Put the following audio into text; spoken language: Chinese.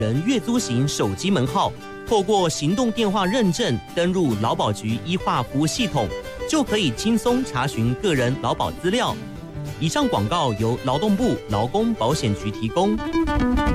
人月租型手机门号，透过行动电话认证登入劳保局依化服务系统，就可以轻松查询个人劳保资料。以上广告由劳动部劳工保险局提供。